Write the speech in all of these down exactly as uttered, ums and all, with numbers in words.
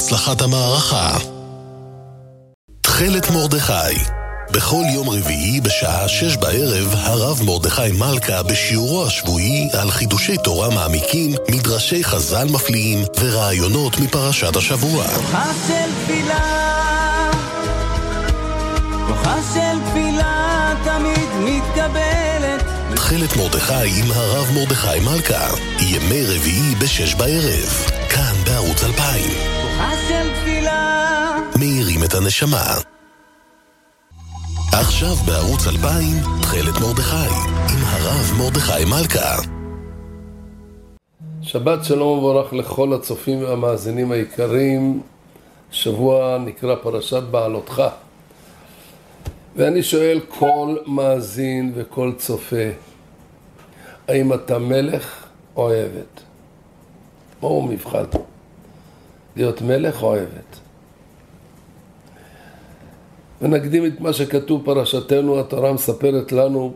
להצלחת המערכה. תכלת מרדכי. בכל יום רביעי בשעה שש בערב, הרב מרדכי מלכה בשיעורו השבועי על חידושי תורה מעמיקים, מדרשי חז"ל מפליאים ורעיונות מפרשת השבוע. כוחה של תפילה, כוחה של תפילה תמיד מתקבלת. תכלת מרדכי עם הרב מרדכי מלכה, ימי רביעי בשש בערב, כאן בערוץ אלפיים. כוחה של תפילה מאירים את הנשמה. עכשיו בערוץ אלפיים, תכלת מרדכי, עם הרב מרדכי מלכה. שבת שלום וברך לכל הצופים והמאזינים היקרים. שבוע נקרא פרשת בעלותך. ואני שואל כל מאזין וכל צופה, האם אתה מלך או עבד? מהו מבחן? להיות מלך או עבד? ונקדים את מה שכתוב פרשתנו, התורה מספרת לנו,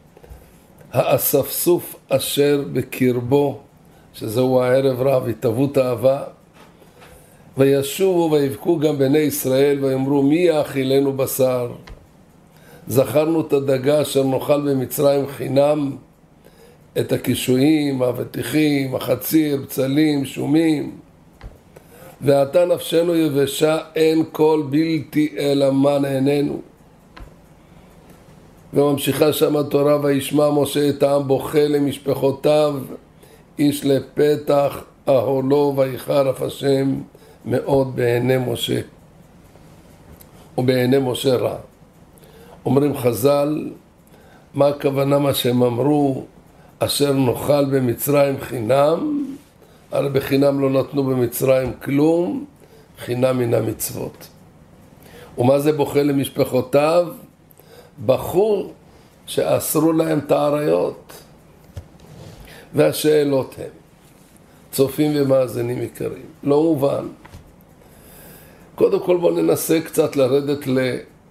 האספסוף אשר בקרבו, שזהו הערב רב, התאבות אהבה, וישובו ויבכו גם בני ישראל ויאמרו, מי יאכילנו בשר? זכרנו את הדגה אשר נאכל במצרים חינם, את הקישואים, האבטיחים, החציר, בצלים, שומים, ועתה נפשנו יבשה, אין כל בלתי אלא מה נהננו. וממשיכה שם התורה, וישמע משה את העם בוכה למשפחותיו, איש לפתח אהלו, ויחר אף השם מאוד בעיני משה, ובעיני משה רע. אומרים חז"ל, מה הכוונה מה שהם אמרו, אשר נאכל במצרים חינם? הרי בחינם לא נתנו במצרים כלום, חינם מן המצוות. ומה זה בוכה למשפחותיו? בחור שאסרו להם את העריות. והשאלות הם, צופים ומאזינים יקרים, לא מובן. קודם כל בוא ננסה קצת לרדת ל...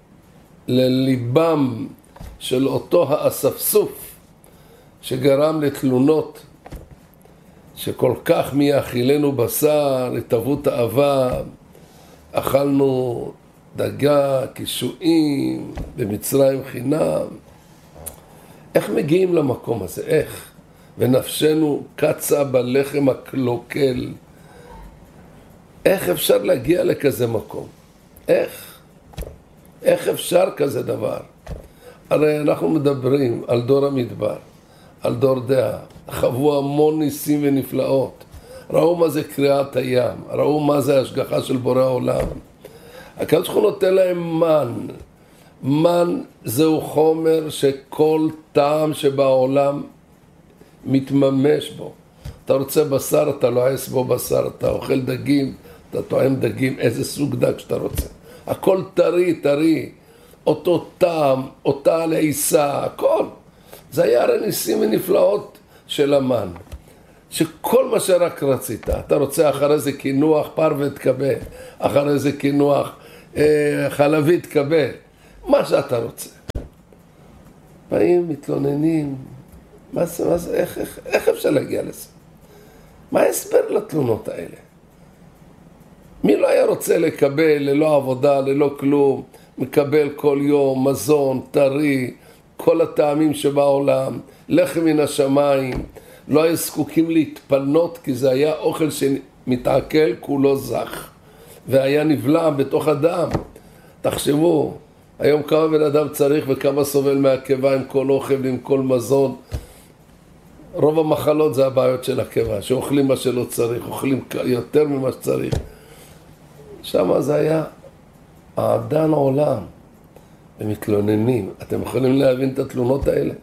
לליבם של אותו האספסוף שגרם לתלונות, שכל כך מי יאכילנו בשר, התאבות אהבה, אכלנו דגה, קישואים, במצרים חינם. איך מגיעים למקום הזה? איך? ונפשנו קצה בלחם הקלוקל. איך אפשר להגיע לכזה מקום? איך? איך אפשר כזה דבר? הרי אנחנו מדברים על דור המדבר, על דור דעה, חוו המון ניסים ונפלאות, ראו מה זה קריאת הים, ראו מה זה השגחה של בורא העולם. הקדוש ברוך הוא נותן להם מן. מן זהו חומר שכל טעם שבעולם מתממש בו. אתה רוצה בשר, אתה לועס בו בשר, אתה אוכל דגים, אתה טועם דגים, איזה סוג דג שאתה רוצה. הכל טרי, טרי, אותו טעם, אותה לעיסה, הכל. זה היה הרי ניסים ונפלאות של המן, שכל מה שרק רצית, אתה רוצה אחרי זה כינוח פרווה תקבל, אחרי זה כינוח אה, חלבי תקבל, מה שאתה רוצה. באים, מתלוננים, מה זה, מה זה, איך, איך, איך אפשר להגיע לזה? מה ההסבר לתלונות האלה? מי לא היה רוצה לקבל ללא עבודה, ללא כלום, מקבל כל יום מזון, טרי, כל הטעמים שבעולם, לחם מן השמיים, לא היו זקוקים להתפנות, כי זה היה אוכל שמתעכל כולו זך, והיה נבלע בתוך הדם. תחשבו, היום כמה בן אדם צריך וכמה סובל מהקיבה עם כל אוכל, עם כל מזון. רוב המחלות זה הבעיות של הקיבה, שאוכלים מה שלא צריך, אוכלים יותר ממה שצריך. שם זה היה עדן העולם. הם מתלוננים. אתם יכולים להבין את התלונות האלה?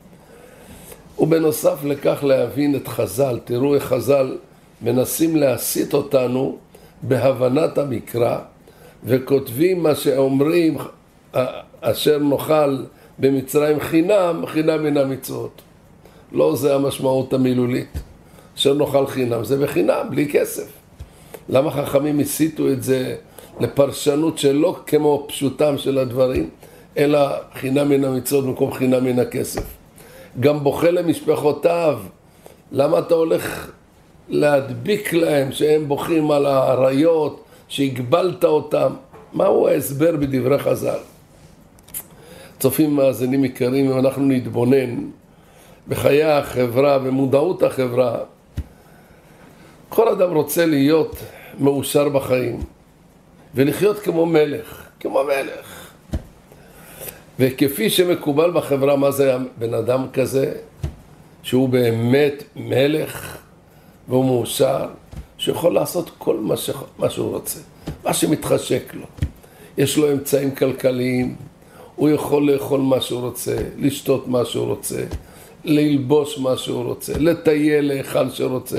ובנוסף לכך להבין את חז"ל. תראו איך חז"ל מנסים להסיט אותנו בהבנת המקרא, וכותבים מה שאומרים, אשר נאכל במצרים חינם, חינם מן המצוות. לא זה המשמעות המילולית. אשר נאכל חינם, זה בחינם, בלי כסף. למה חכמים הסיטו את זה לפרשנות שלא כמו פשוטם של הדברים, אלא חינם מן המצוות במקום חינם מן הכסף? גם בוכה למשפחותיו. למה אתה הולך להדביק להם שהם בוכים על העריות, שהגבלת אותם. מהו ההסבר בדברי חז"ל? צופים מאזינים יקרים, אם אנחנו נתבונן בחיי החברה ומודעות החברה, כל אדם רוצה להיות מאושר בחיים ולחיות כמו מלך, כמו מלך. וכפי שמקובל בחברה, מה זה בן אדם כזה? שהוא באמת מלך והוא מאושר, שיכול לעשות כל מה, ש... מה שהוא רוצה, מה שמתחשק לו. יש לו אמצעים כלכליים, הוא יכול לאכול מה שהוא רוצה, לשתות מה שהוא רוצה, ללבוש מה שהוא רוצה, לטייל לאכול שהוא רוצה.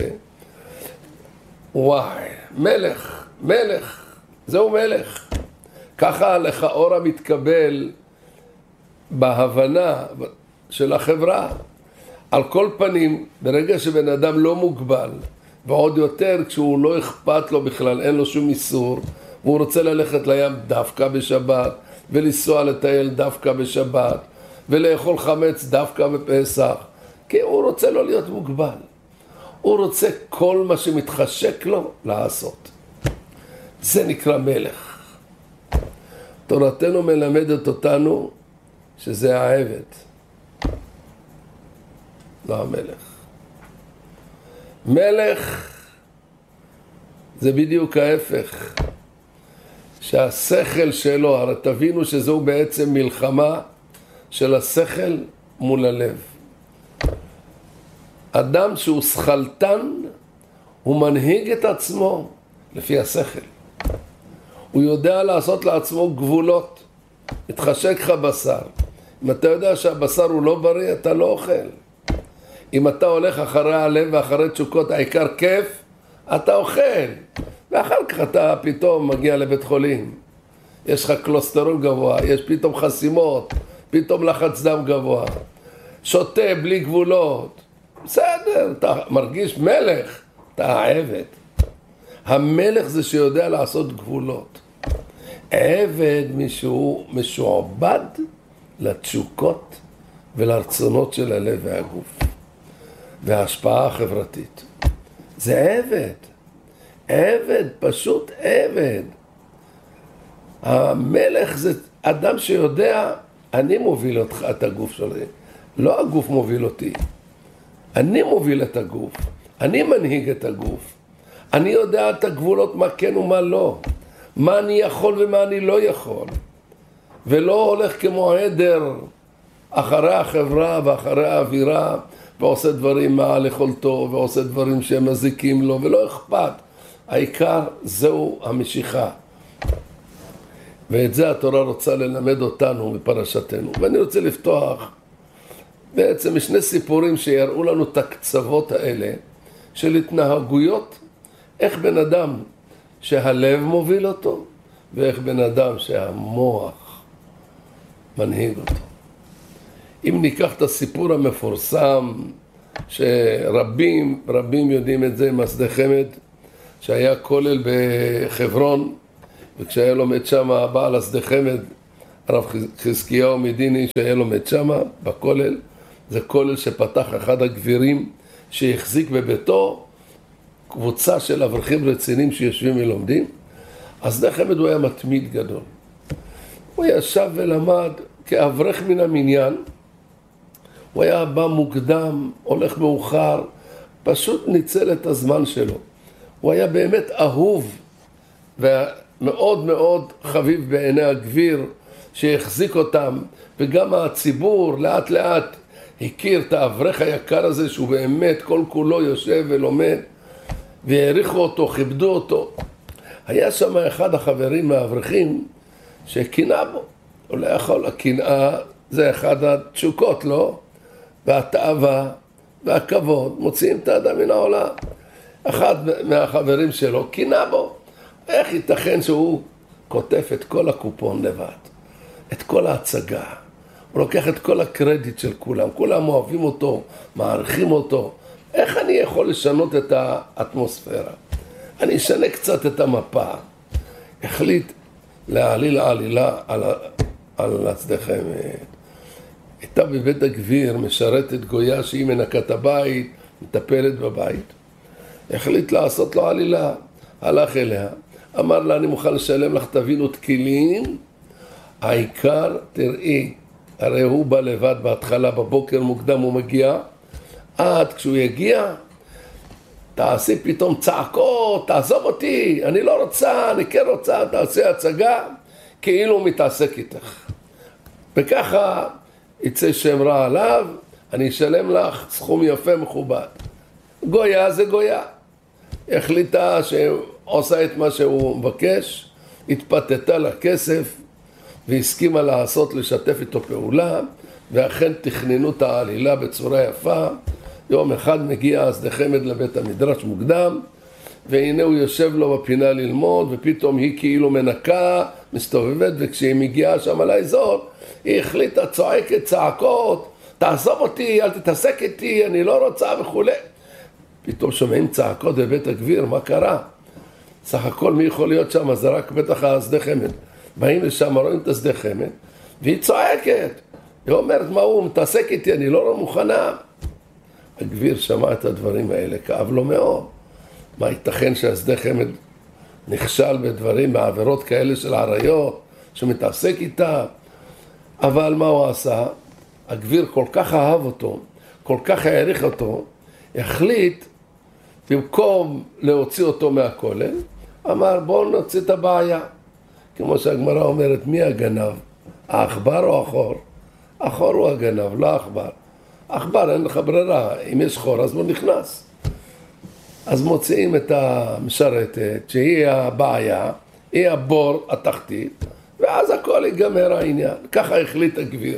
וואי, מלך, מלך, זהו מלך. ככה לך אור המתקבל בהבנה של החברה. על כל פנים, ברגע שבן אדם לא מוגבל, ועוד יותר כשהוא לא אכפת לו בכלל, אין לו שום איסור, והוא רוצה ללכת לים דווקא בשבת, ולנסוע לטייל דווקא בשבת, ולאכול חמץ דווקא בפסח, כי הוא רוצה לא להיות מוגבל. הוא רוצה כל מה שמתחשק לו לעשות. זה נקרא מלך. תורתנו מלמדת אותנו שזה העבד, לא המלך. מלך זה בדיוק ההפך. שהשכל שלו, הרי תבינו שזהו בעצם מלחמה של השכל מול הלב. אדם שהוא שכלתן, הוא מנהיג את עצמו לפי השכל. הוא יודע לעשות לעצמו גבולות. מתחשק לך בשר. אם אתה יודע שהבשר הוא לא בריא, אתה לא אוכל. אם אתה הולך אחרי הלב ואחרי תשוקות, העיקר כיף, אתה אוכל. ואחר כך אתה פתאום מגיע לבית חולים. יש לך קולסטרול גבוה, יש פתאום חסימות, פתאום לחץ דם גבוה. שותה בלי גבולות. בסדר, אתה מרגיש מלך, אתה העבד. המלך זה שיודע לעשות גבולות. עבד מישהו משועבד לתשוקות ולרצונות של הלב והגוף וההשפעה החברתית. זה עבד. עבד, פשוט עבד. המלך זה אדם שיודע, אני מוביל אותך, את הגוף שלי. לא הגוף מוביל אותי. אני מוביל את הגוף. אני מנהיג את הגוף. אני יודע את הגבולות, מה כן ומה לא. מה אני יכול ומה אני לא יכול. ולא הולך כמו עדר אחרי החברה ואחרי האווירה, ועושה דברים מעל יכולתו, ועושה דברים שהם מזיקים לו, ולא אכפת. העיקר זהו המשיכה. ואת זה התורה רוצה ללמד אותנו בפרשתנו. ואני רוצה לפתוח בעצם שני סיפורים שיראו לנו את הקצוות האלה של התנהגויות, איך בן אדם שהלב מוביל אותו, ואיך בן אדם שהמוח מנהיג אותו. אם ניקח את הסיפור המפורסם, שרבים, רבים יודעים את זה, מסדה חמד, שהיה כולל בחברון, וכשהיה לומד שם הבעל השדה חמד, הרב חזקיהו מדיני, שהיה לומד שם בכולל, זה כולל שפתח אחד הגבירים שהחזיק בביתו קבוצה של אברכים רציניים שיושבים ולומדים. השדה חמד הוא היה מתמיד גדול. הוא ישב ולמד כאברך מן המניין, הוא היה בא מוקדם, הולך מאוחר, פשוט ניצל את הזמן שלו. הוא היה באמת אהוב ומאוד מאוד חביב בעיני הגביר שהחזיק אותם, וגם הציבור לאט לאט הכיר את האברך היקר הזה שהוא באמת כל כולו יושב ולומד, והעריכו אותו, כיבדו אותו. היה שם אחד החברים מהאברכים שקינא בו. הוא לא יכול, הקנאה זה אחד התשוקות, לא? והתאווה והכבוד מוציאים את האדם מן העולם. אחד מהחברים שלו קינא בו. איך ייתכן שהוא כותב את כל הקופון לבד, את כל ההצגה, הוא לוקח את כל הקרדיט של כולם, כולם אוהבים אותו, מעריכים אותו. איך אני יכול לשנות את האטמוספירה? אני אשנה קצת את המפה. החליט להעליל עלילה על, על השדה חמד. הייתה בבית הגביר משרתת גויה שהיא מנקת הבית, מטפלת בבית. החליט לעשות לו עלילה, הלך אליה, אמר לה, אני מוכן לשלם לך תבינו תקילין, העיקר תראי, הרי הוא בא לבד בהתחלה, בבוקר מוקדם הוא מגיע, עד כשהוא יגיע, תעשי פתאום צעקות, תעזוב אותי, אני לא רוצה, אני כן רוצה, תעשי הצגה, כאילו הוא מתעסק איתך. וככה יצא שם רע עליו, אני אשלם לך סכום יפה מכובד. גויה זה גויה. החליטה שעושה את מה שהוא מבקש, התפתתה לכסף, והסכימה לעשות, לשתף איתו פעולה, ואכן תכננו את העלילה בצורה יפה. יום אחד מגיע אז לחמד לבית המדרש מוקדם, והנה הוא יושב לו בפינה ללמוד, ופתאום היא כאילו מנקה, מסתובבת, וכשהיא מגיעה שם על האזור, היא החליטה, צועקת צעקות, תעזוב אותי, אל תתעסק איתי, אני לא רוצה וכו'. פתאום שומעים צעקות בבית הגביר, מה קרה? סך הכל מי יכול להיות שם? זה רק בטח השדה חמד. באים לשם, רואים את השדה חמד, והיא צועקת. היא אומרת, מה הוא מתעסק איתי, אני לא מוכנה. הגביר שמע את הדברים האלה, כאב לו מאוד. מה ייתכן שהשדה חמד נכשל בדברים, בעבירות כאלה של עריות, שמתעסק איתה? אבל מה הוא עשה? הגביר כל כך אהב אותו, כל כך העריך אותו, החליט, במקום להוציא אותו מהכולל, אמר בואו נוציא את הבעיה. כמו שהגמרא אומרת, מי הגנב? העכבר או החור? החור הוא הגנב, לא העכבר. העכבר אין לך ברירה, אם יש חור אז הוא נכנס. אז מוציאים את המשרתת, שהיא הבעיה, היא הבור התחתית, ואז הכל ייגמר העניין. ככה החליט הגביר.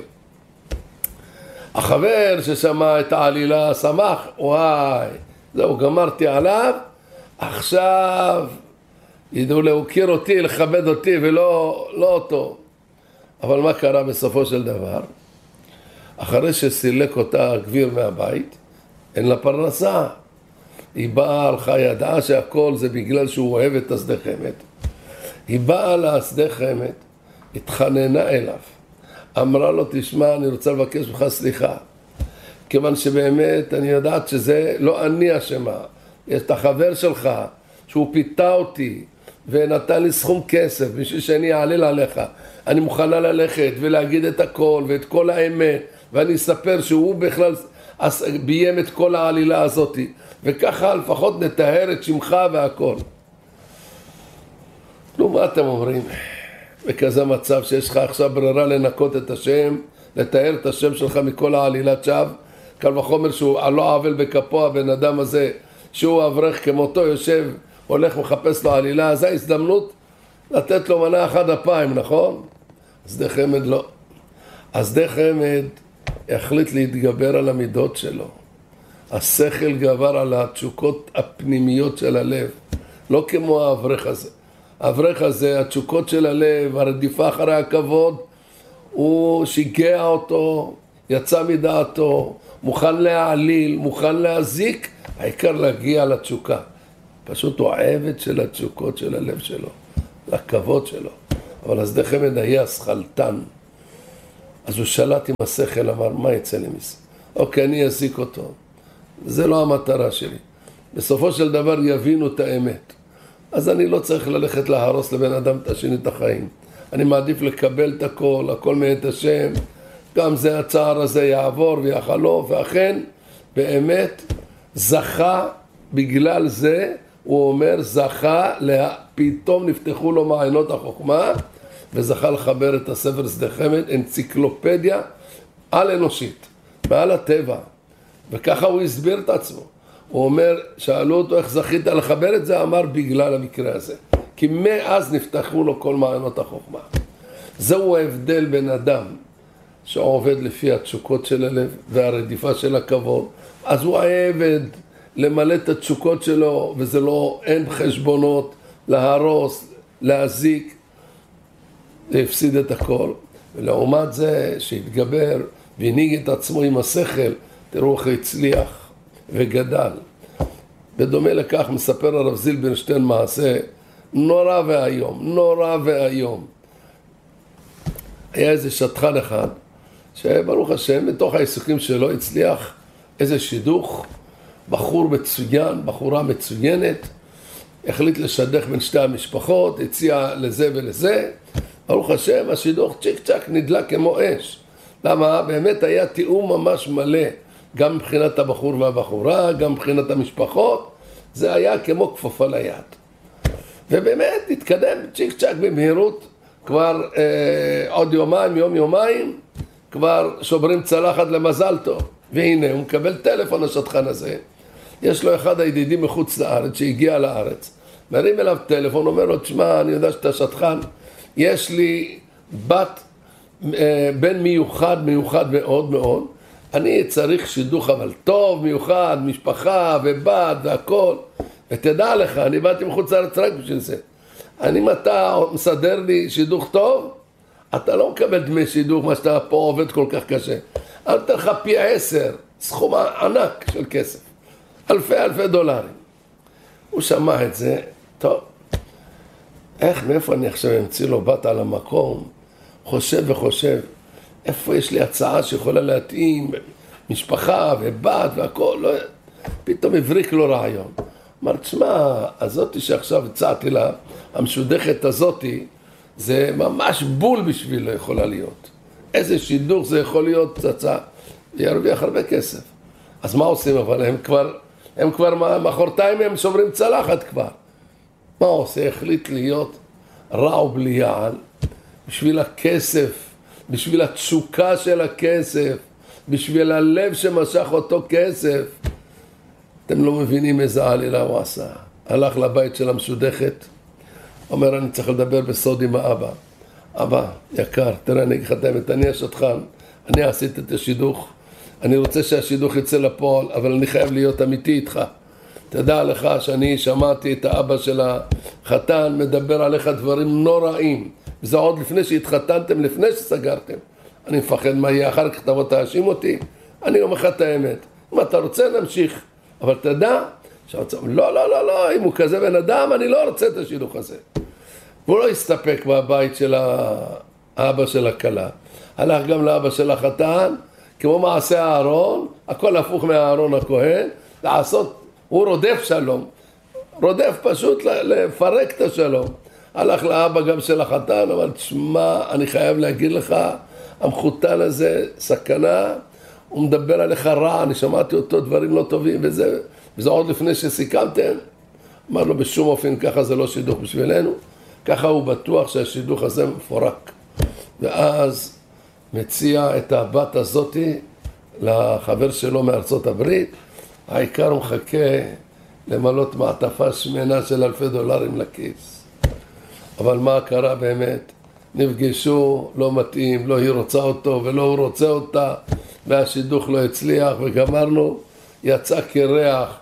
החבר ששמע את העלילה שמח, וואי, זהו, גמרתי עליו, עכשיו ידעו להוקיר אותי, לכבד אותי ולא לא אותו. אבל מה קרה בסופו של דבר? אחרי שסילק אותה הגביר מהבית, אין לה פרנסה. היא באה הלכה, ידעה שהכל זה בגלל שהוא אוהב את השדה חמד. היא באה לשדה חמד, התחננה אליו. אמרה לו, תשמע, אני רוצה לבקש ממך סליחה. כיוון שבאמת אני יודעת שזה לא אני אשמה. יש את החבר שלך, שהוא פיתה אותי, ונתן לי סכום כסף, בשביל שאני אעליל עליך. אני מוכנה ללכת ולהגיד את הכל, ואת כל האמת, ואני אספר שהוא בכלל ביים את כל העלילה הזאת. וככה לפחות נטהר את שמך והכל. נו, מה אתם אומרים? בכזה מצב שיש לך עכשיו ברירה לנקות את השם, לתאר את השם שלך מכל העלילת שווא, קל וחומר שהוא לא עוול בכפו, הבן אדם הזה, שהוא אברך כמותו יושב, הולך מחפש לו עלילה, אז ההזדמנות לתת לו מנה אחת הפעם, נכון? השדה חמד לא. השדה חמד החליט להתגבר על המידות שלו. השכל גבר על התשוקות הפנימיות של הלב, לא כמו האברך הזה. האברך הזה, התשוקות של הלב, הרדיפה אחרי הכבוד, הוא שיגע אותו, יצא מדעתו, מוכן להעליל, מוכן להזיק, העיקר להגיע לתשוקה. פשוט הוא העבד של התשוקות של הלב שלו, לכבוד שלו. אבל השדה חמד היה שכלתן. אז הוא שלט עם השכל, אמר, מה יצא לי מזה? אוקיי, אני אזיק אותו. זה לא המטרה שלי. בסופו של דבר יבינו את האמת. אז אני לא צריך ללכת להרוס לבן אדם את השני את החיים. אני מעדיף לקבל את הכל, הכל מאת השם. גם זה הצער הזה יעבור ויחלוף, ואכן, באמת, זכה, בגלל זה, הוא אומר, זכה, פתאום נפתחו לו מעיינות החוכמה, וזכה לחבר את הספר שדה חמד, אנציקלופדיה על אנושית, מעל הטבע. וככה הוא הסביר את עצמו. הוא אומר, שאלו אותו איך זכית לחבר את זה, אמר בגלל המקרה הזה. כי מאז נפתחו לו כל מעיינות החוכמה. זהו ההבדל בין אדם שעובד לפי התשוקות של הלב והרדיפה של הכבוד. אז הוא העבד למלא את התשוקות שלו, וזה לא, אין חשבונות, להרוס, להזיק, להפסיד את הכל. ולעומת זה שהתגבר והנהיג את עצמו עם השכל, תראו איך הצליח וגדל. בדומה לכך מספר הרב זילברשטיין מעשה נורא והיום, נורא והיום. היה איזה שטחן אחד, שברוך השם, בתוך העיסוקים שלו הצליח איזה שידוך, בחור מצוין, בחורה מצוינת, החליט לשדך בין שתי המשפחות, הציע לזה ולזה, ברוך השם, השידוך צ'יק צ'ק נדלק כמו אש. למה? באמת היה תיאום ממש מלא, גם מבחינת הבחור והבחורה, גם מבחינת המשפחות, זה היה כמו כפפה ליד. ובאמת התקדם צ'יק צ'ק במהירות, כבר אה, עוד יומיים, יום יומיים, כבר שוברים צלחת למזל טוב. והנה, הוא מקבל טלפון השטחן הזה, יש לו אחד הידידים מחוץ לארץ שהגיע לארץ, מרים אליו טלפון, אומר לו, תשמע, אני יודע שאתה שטחן, יש לי בת, אה, בן מיוחד, מיוחד מאוד מאוד, אני צריך שידוך אבל טוב, מיוחד, משפחה ובת והכל, ותדע לך, אני באתי מחוץ לארץ רק בשביל זה. אני, אם אתה מסדר לי שידוך טוב, אתה לא מקבל דמי שידוך, מה שאתה פה עובד כל כך קשה. אני אתן לך פי עשר, סכום ענק של כסף, אלפי אלפי דולרים. הוא שמע את זה, טוב, איך, מאיפה אני עכשיו אמציא לו בת על המקום, חושב וחושב, איפה יש לי הצעה שיכולה להתאים, משפחה ובת והכל, לא, פתאום הבריק לו רעיון. אמר, תשמע, הזאתי שעכשיו הצעתי לה, המשודכת הזאתי, זה ממש בול בשבילו יכולה להיות. איזה שידוך זה יכול להיות פצצה, ירוויח הרבה כסף. אז מה עושים? אבל הם כבר, הם כבר מחרתיים הם שוברים צלחת כבר. מה עושה? החליט להיות רע ובלי יעל, בשביל הכסף, בשביל התשוקה של הכסף, בשביל הלב שמשך אותו כסף. אתם לא מבינים איזה עלילה הוא עשה. הלך לבית של המשודכת, אומר, אני צריך לדבר בסוד עם האבא. אבא, יקר, תראה, אני אגיד לך את האמת, אני השטחן, אני עשיתי את השידוך, אני רוצה שהשידוך יצא לפועל, אבל אני חייב להיות אמיתי איתך. תדע לך שאני שמעתי את האבא של החתן מדבר עליך דברים נוראים, וזה עוד לפני שהתחתנתם, לפני שסגרתם. אני מפחד מה יהיה, אחר כך תבוא תאשים אותי, אני אומר לך את האמת. אם אתה רוצה נמשיך, אבל תדע, שרוצה, לא, לא, לא, לא, אם הוא כזה בן אדם, אני לא רוצה את השידוך הזה. והוא לא הסתפק בבית של האבא של הכלה, הלך גם לאבא של החתן, כמו מעשה הארון, הכל הפוך מהארון הכהן, לעשות, הוא רודף שלום, רודף פשוט לפרק את השלום. הלך לאבא גם של החתן, אבל תשמע, אני חייב להגיד לך, המחותן הזה סכנה, הוא מדבר עליך רע, אני שמעתי אותו דברים לא טובים, וזה, וזה עוד לפני שסיכמתם. אמר לו, בשום אופן, ככה זה לא שידוך בשבילנו, ככה הוא בטוח שהשידוך הזה מפורק. ואז מציע את הבת הזאתי לחבר שלו מארצות הברית, העיקר הוא מחכה למלות מעטפה שמנה של אלפי דולרים לכיס. אבל מה קרה באמת? נפגשו, לא מתאים, לא היא רוצה אותו ולא הוא רוצה אותה, והשידוך לא הצליח וגמרנו, יצא כריח,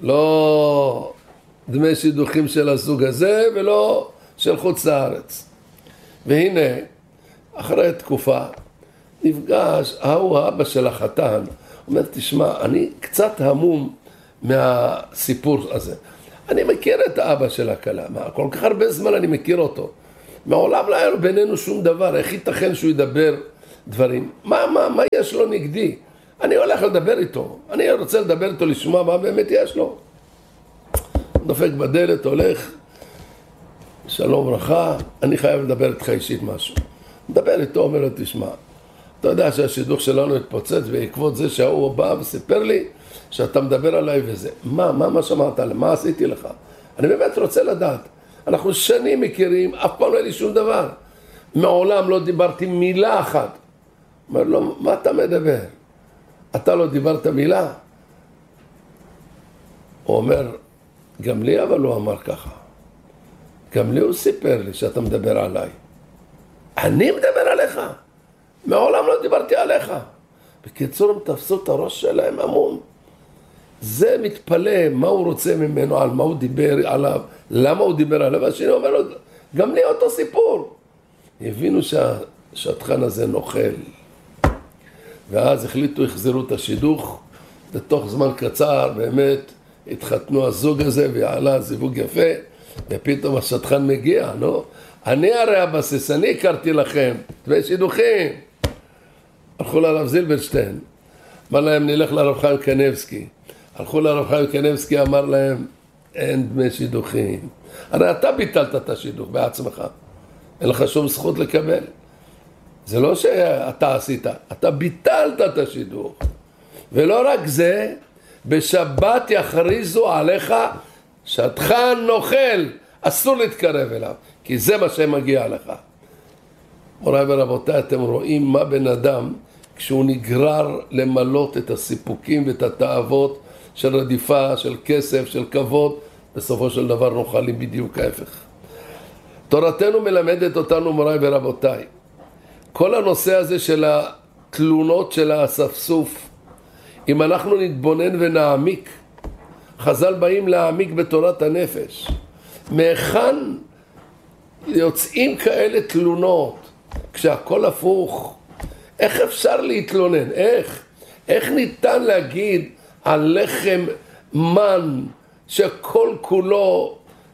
לא דמי שידוכים של הסוג הזה ולא של חוץ לארץ. והנה, אחרי תקופה, נפגש, ההוא האבא של החתן, אומר, תשמע, אני קצת המום מהסיפור הזה. אני מכיר את האבא של הכלה, מה, כל כך הרבה זמן אני מכיר אותו. מעולם לא היה בינינו שום דבר, איך ייתכן שהוא ידבר דברים? מה, מה, מה יש לו נגדי? אני הולך לדבר איתו, אני רוצה לדבר איתו, לשמוע מה באמת יש לו. דופק בדלת, הולך, שלום ברכה, אני חייב לדבר איתך אישית משהו. מדבר איתו, אומר לו, תשמע, אתה יודע שהשידוך שלנו התפוצץ בעקבות זה שההוא בא וסיפר לי שאתה מדבר עליי וזה. מה, מה, מה שמעת עליי? מה עשיתי לך? אני באמת רוצה לדעת. אנחנו שנים מכירים, אף פעם לא היה לי שום דבר. מעולם לא דיברתי מילה אחת. אומר לו, מה אתה מדבר? אתה לא דיברת מילה? הוא אומר, גם לי אבל הוא אמר ככה. גם לי הוא סיפר לי שאתה מדבר עליי. אני מדבר עליך? מעולם לא דיברתי עליך. בקיצור, הם תפסו את הראש שלהם המון. זה מתפלא מה הוא רוצה ממנו, על מה הוא דיבר עליו, למה הוא דיבר עליו. השני אומר לו, גם לי אותו סיפור. הבינו שהשטחן הזה נוכל. ואז החליטו, החזירו את השידוך, בתוך זמן קצר באמת התחתנו הזוג הזה ועלה זיווג יפה, ופתאום השטחן מגיע, לא? אני הרי הבסיס, אני הכרתי לכם, דמי שידוכים. הלכו לרב זילברשטיין, אמר להם נלך לרב חיים קניבסקי. הלכו לרב חיים קניבסקי, אמר להם, אין דמי שידוכים. הרי אתה ביטלת את השידוך בעצמך. אין לך שום זכות לקבל. זה לא שאתה עשית, אתה ביטלת את השידוך. ולא רק זה, בשבת יכריזו עליך שדכן נוכל, אסור להתקרב אליו, כי זה מה שמגיע לך. מוריי ורבותיי, אתם רואים מה בן אדם כשהוא נגרר למלות את הסיפוקים ואת התאוות של רדיפה, של כסף, של כבוד, בסופו של דבר נאכלים בדיוק ההפך. תורתנו מלמדת אותנו, מוריי ורבותיי, כל הנושא הזה של התלונות של האספסוף, אם אנחנו נתבונן ונעמיק, חז"ל באים להעמיק בתורת הנפש. מהיכן יוצאים כאלה תלונות כשהכל הפוך? איך אפשר להתלונן? איך? איך ניתן להגיד על לחם מן שכל כולו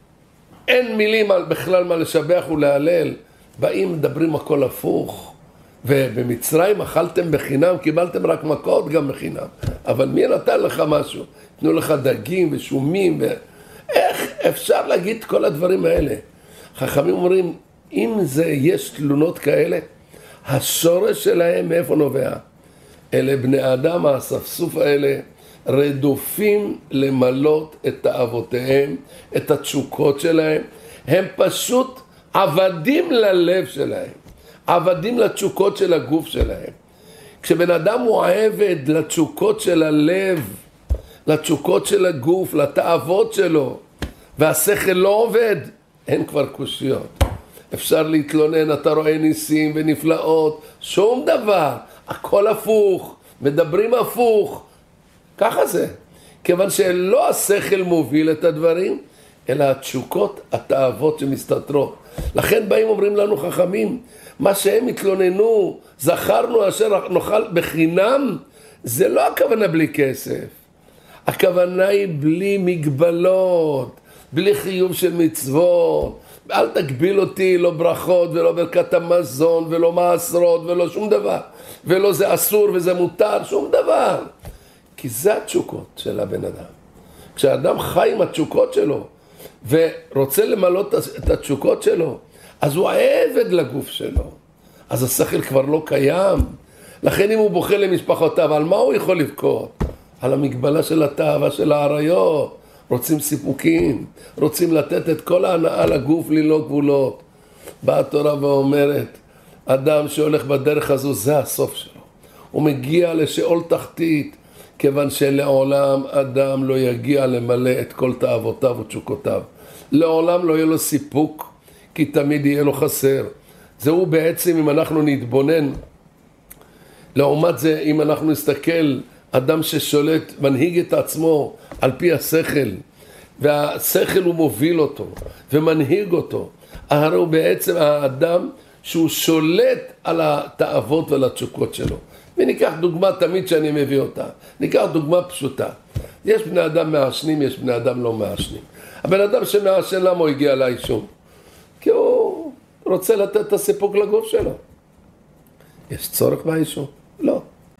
אין מילים בכלל מה לשבח ולהלל? באים מדברים הכל הפוך. ובמצרים אכלתם בחינם, קיבלתם רק מכות גם בחינם. אבל מי נתן לך משהו? תנו לך דגים ושומים ו... איך אפשר להגיד כל הדברים האלה? חכמים אומרים, אם זה יש תלונות כאלה, השורש שלהם מאיפה נובע? אלה בני אדם, האספסוף האלה, רדופים למלות את תאוותיהם, את התשוקות שלהם. הם פשוט עבדים ללב שלהם. עבדים לתשוקות של הגוף שלהם. כשבן אדם הוא עבד לתשוקות של הלב, לתשוקות של הגוף, לתאוות שלו, והשכל לא עובד, אין כבר קושיות. אפשר להתלונן, אתה רואה ניסים ונפלאות, שום דבר, הכל הפוך, מדברים הפוך. ככה זה. כיוון שלא השכל מוביל את הדברים, אלא התשוקות, התאוות שמסתתרות. לכן באים אומרים לנו חכמים, מה שהם התלוננו, זכרנו אשר נאכל בחינם, זה לא הכוונה בלי כסף. הכוונה היא בלי מגבלות, בלי חיוב של מצוות. אל תגביל אותי, לא ברכות ולא ברכת המזון ולא מעשרות ולא שום דבר. ולא זה אסור וזה מותר, שום דבר. כי זה התשוקות של הבן אדם. כשאדם חי עם התשוקות שלו ורוצה למלות את התשוקות שלו, אז הוא עבד לגוף שלו. אז השכל כבר לא קיים. לכן אם הוא בוכה למשפחותיו, על מה הוא יכול לבכות? על המגבלה של התאווה של העריות. רוצים סיפוקים, רוצים לתת את כל ההנאה לגוף ללא גבולות. באה התורה ואומרת, אדם שהולך בדרך הזו, זה הסוף שלו. הוא מגיע לשאול תחתית, כיוון שלעולם אדם לא יגיע למלא את כל תאוותיו ותשוקותיו. לעולם לא יהיה לו סיפוק, כי תמיד יהיה לו חסר. זהו בעצם, אם אנחנו נתבונן, לעומת זה, אם אנחנו נסתכל, אדם ששולט, מנהיג את עצמו על פי השכל, והשכל הוא מוביל אותו, ומנהיג אותו, הרי הוא בעצם האדם שהוא שולט על התאוות ועל התשוקות שלו. וניקח דוגמה תמיד שאני מביא אותה, ניקח דוגמה פשוטה. יש בני אדם מעשנים, יש בני אדם לא מעשנים. הבן אדם שמעשן, למה הוא הגיע לעישון? כי הוא רוצה לתת את הסיפוק לגוף שלו. יש צורך בעישון? לא.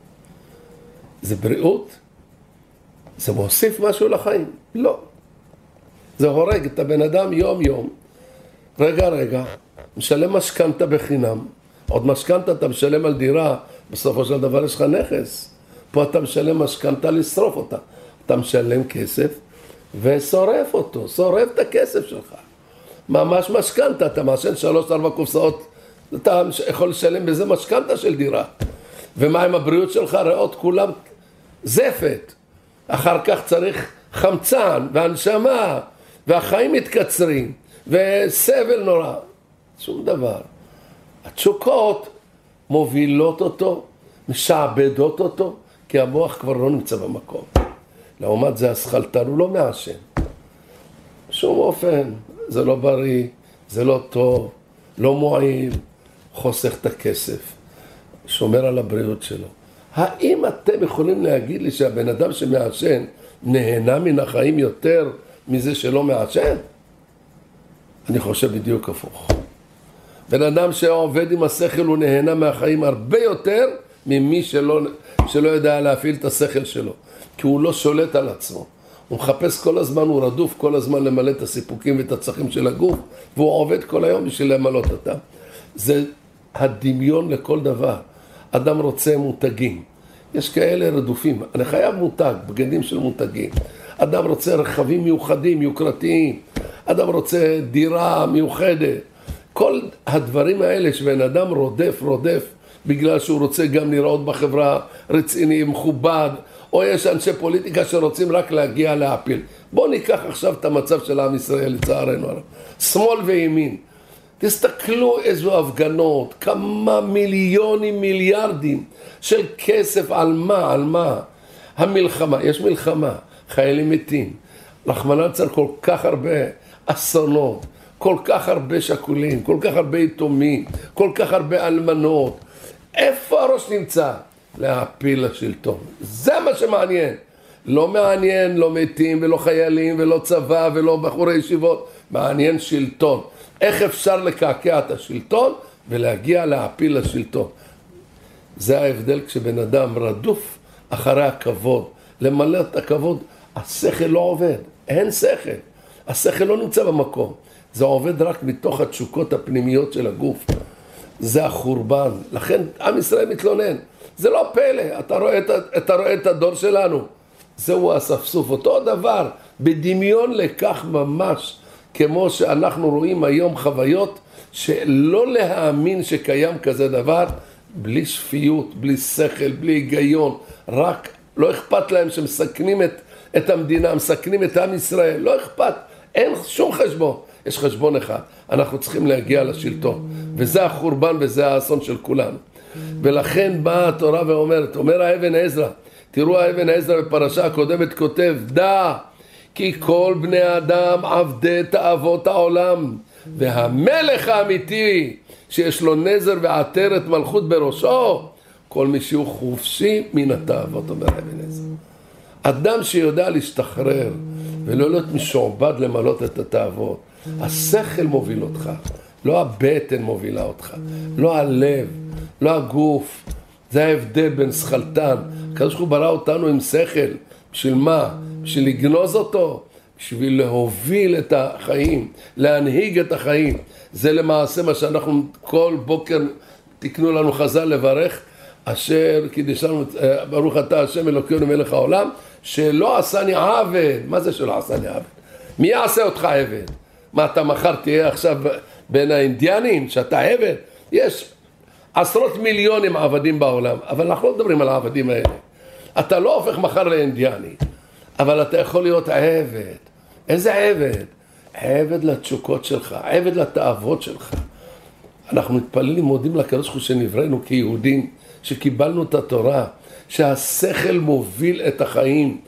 זה בריאות? זה מוסיף משהו לחיים? לא. זה הורג את הבן אדם יום יום. רגע רגע, משלם משכנתה בחינם. עוד משכנתה אתה משלם על דירה, בסופו של דבר יש לך נכס. פה אתה משלם משכנתה לשרוף אותה. אתה משלם כסף ושורף אותו, שורף את הכסף שלך. ממש משכנתה, אתה מעשן שלוש ארבע קופסאות, אתה יכול לשלם בזה משכנתה של דירה. ומה עם הבריאות שלך? ריאות כולם זפת. אחר כך צריך חמצן והנשמה, והחיים מתקצרים, וסבל נורא. שום דבר. התשוקות מובילות אותו, משעבדות אותו, כי המוח כבר לא נמצא במקום. לעומת זה השכלתן הוא לא מעשן. שום אופן, זה לא בריא, זה לא טוב, לא מועיל, חוסך את הכסף, שומר על הבריאות שלו. האם אתם יכולים להגיד לי שהבן אדם שמעשן נהנה מן החיים יותר מזה שלא מעשן? אני חושב בדיוק הפוך. בן אדם שעובד עם השכל הוא נהנה מהחיים הרבה יותר ממי שלא, שלא יודע להפעיל את השכל שלו. כי הוא לא שולט על עצמו. הוא מחפש כל הזמן, הוא רדוף כל הזמן למלא את הסיפוקים ואת הצרכים של הגוף, והוא עובד כל היום בשביל למלות אותם. זה הדמיון לכל דבר. אדם רוצה מותגים. יש כאלה רדופים. אני חייב מותג, בגדים של מותגים. אדם רוצה רכבים מיוחדים, יוקרתיים. אדם רוצה דירה מיוחדת. כל הדברים האלה שבן אדם רודף, רודף, בגלל שהוא רוצה גם לראות בחברה רציני, מכובד, או יש אנשי פוליטיקה שרוצים רק להגיע להפיל. בואו ניקח עכשיו את המצב של עם ישראל, לצערנו הרב. שמאל וימין. תסתכלו איזו הפגנות, כמה מיליונים, מיליארדים של כסף, על מה, על מה? המלחמה, יש מלחמה, חיילים מתים, רחמנא ליצלן, כל כך הרבה אסונות, כל כך הרבה שכולים, כל כך הרבה יתומים, כל כך הרבה אלמנות. איפה הראש נמצא? להפיל לשלטון. זה מה שמעניין. לא מעניין, לא מתים ולא חיילים ולא צבא ולא בחורי ישיבות. מעניין שלטון. איך אפשר לקעקע את השלטון ולהגיע להפיל לשלטון? זה ההבדל כשבן אדם רדוף אחרי הכבוד. למלא את הכבוד, השכל לא עובד. אין שכל. השכל לא נמצא במקום. זה עובד רק מתוך התשוקות הפנימיות של הגוף. זה החורבן. לכן עם ישראל מתלונן. זה לא פלא. אתה רואה את, אתה רואה את הדור שלנו. זהו הספסוף. אותו דבר. בדמיון לכך ממש. כמו שאנחנו רואים היום חוויות שלא להאמין שקיים כזה דבר. בלי שפיות, בלי שכל, בלי היגיון. רק לא אכפת להם שמסכנים את, את המדינה, מסכנים את עם ישראל. לא אכפת. אין שום חשבון. יש חשבון אחד. אנחנו צריכים להגיע לשלטון. וזה החורבן וזה האסון של כולנו. ולכן באה התורה ואומרת, אומר האבן עזרא, תראו האבן עזרא בפרשה הקודמת כותב, דע כי כל בני האדם עבדי תאוות העולם, והמלך האמיתי שיש לו נזר ועטרת מלכות בראשו, כל מי שהוא חופשי מן התאוות, אומר האבן עזרא. אדם שיודע להשתחרר ולא להיות משועבד למלות את התאוות, השכל מוביל אותך, לא הבטן מובילה אותך, לא הלב, לא הגוף. זה ההבדל בין שכלתן. הקדוש ברוך הוא ברא אותנו עם שכל. בשביל מה? בשביל לגנוז אותו, בשביל להוביל את החיים, להנהיג את החיים. זה למעשה מה שאנחנו כל בוקר תקנו לנו חז"ל לברך, אשר קידשנו, ברוך אתה השם אלוקינו מלך העולם, שלא עשני עבד. מה זה שלא עשני עבד? מי יעשה אותך עבד? מה אתה מחר תהיה עכשיו בין האינדיאנים שאתה עבד? יש עשרות מיליונים עבדים בעולם, אבל אנחנו לא מדברים על העבדים האלה. אתה לא הופך מחר לאינדיאני, אבל אתה יכול להיות עבד. איזה עבד? עבד לתשוקות שלך, עבד לתאוות שלך. אנחנו מתפללים, מודים לקדוש ברוך הוא שנבראנו כיהודים, שקיבלנו את התורה, שהשכל מוביל את החיים,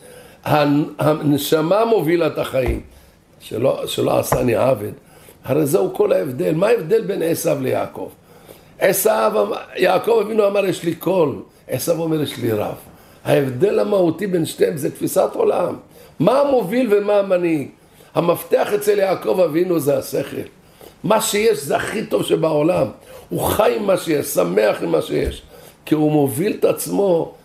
הנשמה מובילה את החיים. שלא, שלא עשני עבד. הרי זהו כל ההבדל. מה ההבדל בין עשיו ליעקב? עשיו, יעקב אבינו אמר יש לי קול, עשיו אומר יש לי רב. ההבדל המהותי בין שתיהם זה תפיסת עולם. מה המוביל ומה המנהיג? המפתח אצל יעקב אבינו זה השכל. מה שיש זה הכי טוב שבעולם. הוא חי עם מה שיש, שמח עם מה שיש. כי הוא מוביל את עצמו